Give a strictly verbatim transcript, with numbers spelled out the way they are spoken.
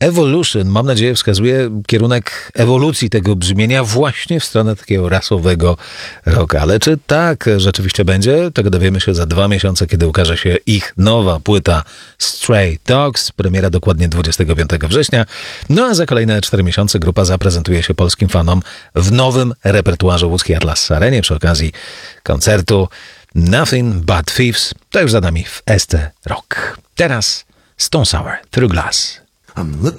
Evolution, mam nadzieję, wskazuje kierunek ewolucji tego brzmienia właśnie w stronę takiego rasowego rocka. Ale czy tak rzeczywiście będzie? Tego dowiemy się za dwa miesiące, kiedy ukaże się ich nowa płyta Stray Dogs. Premiera dokładnie dwudziestego piątego września. No a za kolejne cztery miesiące grupa zaprezentuje się polskim fanom w nowym repertuarze łódzkiej Atlas Arenie przy okazji koncertu Nothing But Thieves. To już za nami w S T Rock. Teraz Stone Sour Through Glass. I'm looking